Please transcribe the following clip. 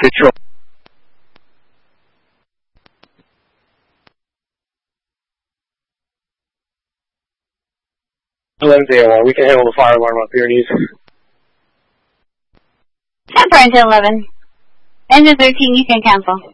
Control. 11-1, we can handle the fire alarm on Pyrenees. 10 to 11. Engine 13, you can cancel.